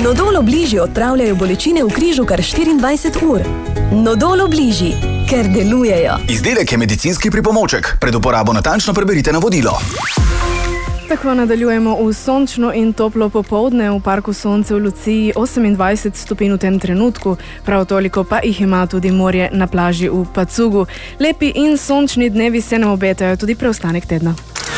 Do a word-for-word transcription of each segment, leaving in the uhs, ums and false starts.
Nodol Obliži odpravljajo bolečine v križu kar štiriindvajset ur. Nodol Obliži, ker delujejo. Izdelek je medicinski pripomoček. Pred uporabo natančno preberite navodilo. Tako nadaljujemo v sončno in toplo popoldne. V parku Sonce v Luciji osemindvajset stopinj v tem trenutku, prav toliko pa jih ima tudi morje na plaži v Pacugu. Lepi in sončni dnevi se nam obetajo tudi preostanek tedna.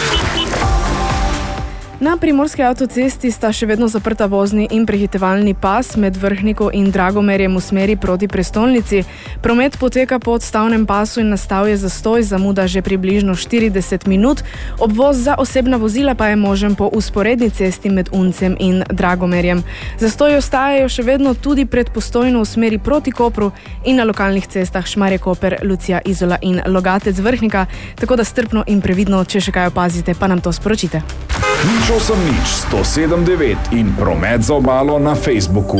Na primorski avtocesti sta še vedno zaprta vozni in prehitevalni pas med Vrhniko in Dragomerjem v smeri proti prestolnici. Promet poteka po odstavnem pasu in nastal je zastoj, zamuda že približno štirideset minut. Obvoz za osebna vozila pa je možen po usporedni cesti med Uncem in Dragomerjem. Zastoji ostajajo še vedno tudi pred Postojno v smeri proti Kopru in na lokalnih cestah Šmarje Koper, Lucija, Izola in Logatec Vrhnika, tako da strpno in previdno, če še kaj opazite, pa nam to sporočite. Nič osem nič, sto sedem devet in promet za obalo na Facebooku.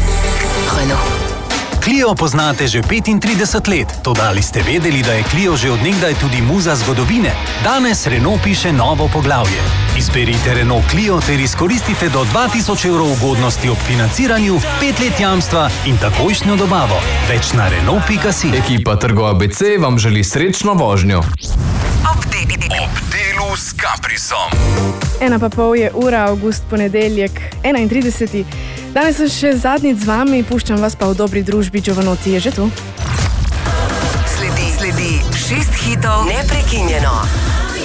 Clio poznate že petintrideset let, toda ali ste vedeli, da je Clio že od nekdaj tudi muza zgodovine? Danes Renault piše novo poglavje. Izberite Renault Clio ter izkoristite do dva tisoč evrov ugodnosti ob financiranju, pet let jamstva in takojšnjo dobavo. Več na Renault pika si. Ekipa Trgo A B C vam želi srečno vožnjo. Ob delu s Caprisom. Ena pa pol je ura, avgust, ponedeljek, enaintrideseti. Danes sem še zadnjič z vami, puščam vas pa v dobri družbi. Giovanotti je že tu. Sledi, sledi šest hitov neprekinjeno.